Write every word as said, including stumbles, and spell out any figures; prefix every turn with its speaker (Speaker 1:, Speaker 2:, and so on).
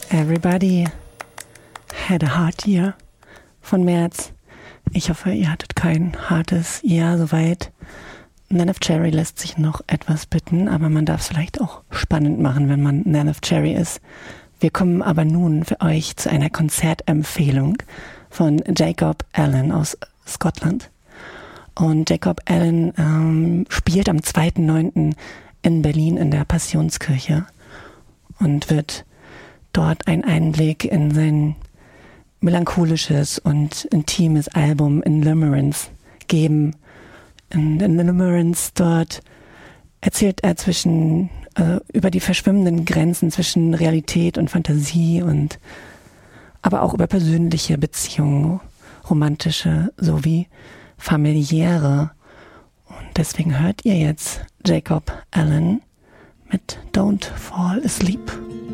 Speaker 1: Everybody had a hard year von März. Ich hoffe, ihr hattet kein hartes Jahr soweit. Nenef Cherry lässt sich noch etwas bitten, aber man darf es vielleicht auch spannend machen, wenn man Nenef Cherry ist. Wir kommen aber nun für euch zu einer Konzertempfehlung von Jacob Allen aus Schottland. Und Jacob Allen ähm, spielt am zweiten neunten in Berlin in der Passionskirche und wird dort einen Einblick in sein melancholisches und intimes Album In Limerence geben. In, in Limerence dort erzählt er zwischen äh, über die verschwimmenden Grenzen zwischen Realität und Fantasie und aber auch über persönliche Beziehungen, romantische sowie familiäre. Und deswegen hört ihr jetzt Jacob Allen mit Don't Fall Asleep.